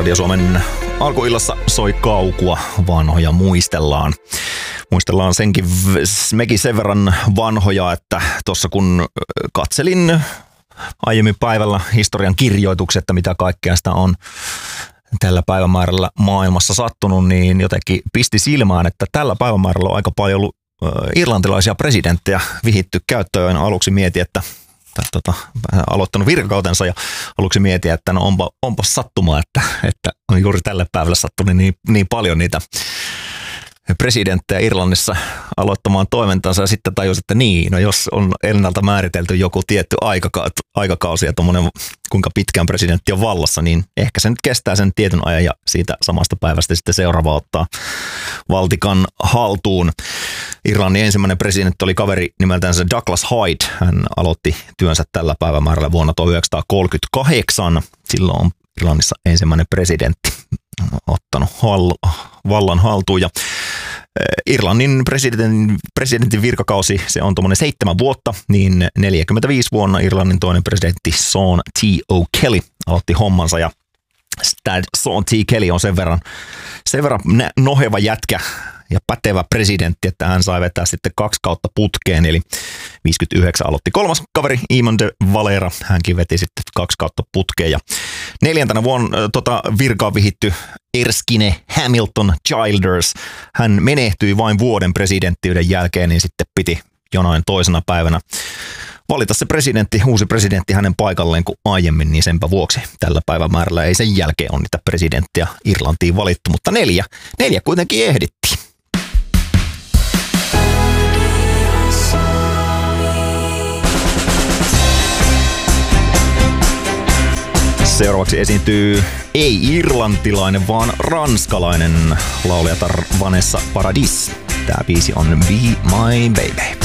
Radio Suomen alkuillassa soi kaukua, vanhoja muistellaan. Muistellaan mekin sen verran vanhoja, että tuossa kun katselin aiemmin päivällä historian kirjoitukset, että mitä kaikkea sitä on tällä päivämäärällä maailmassa sattunut, niin jotenkin pisti silmään, että tällä päivämäärällä on aika paljon ollut irlantilaisia presidenttejä vihitty käyttöön. Aluksi mietin, että aloittanut virkakautensa ja aluksi mietin, että no onpa sattumaa, että on juuri tälle päivälle sattunut niin paljon niitä presidenttejä Irlannissa aloittamaan toimintansa ja sitten tajus, että no jos on ennalta määritelty joku tietty aikakausi ja tommonen, kuinka pitkään presidentti on vallassa, niin ehkä se nyt kestää sen tietyn ajan ja siitä samasta päivästä sitten seuraava ottaa valtikan haltuun. Irlannin ensimmäinen presidentti oli kaveri nimeltään Douglas Hyde. Hän aloitti työnsä tällä päivämäärällä vuonna 1938. Silloin on Irlannissa ensimmäinen presidentti ottanut vallan haltuun. Ja Irlannin presidentin virkakausi, se on tuommoinen 7 vuotta, niin 45 vuonna Irlannin toinen presidentti Sean T. O'Kelly aloitti hommansa. Ja tämä Sean T. Kelly on sen verran noheva jätkä ja pätevä presidentti, että hän sai vetää sitten 2 kautta putkeen, eli 59 aloitti kolmas kaveri, Eamon de Valera, hänkin veti sitten 2 kautta putkeen, ja 4. vuonna virkaan vihitty Erskine Hamilton Childers, hän menehtyi vain vuoden presidenttiyden jälkeen, niin sitten piti jonain toisena päivänä valita se uusi presidentti hänen paikalleen kuin aiemmin, niin senpä vuoksi tällä päivämäärällä ei sen jälkeen ole niitä presidenttiä Irlantiin valittu, mutta 4 kuitenkin ehdittiin. Seuraavaksi esiintyy ei irlantilainen, vaan ranskalainen laulajatar Vanessa Paradis. Tämä biisi on Be My Baby.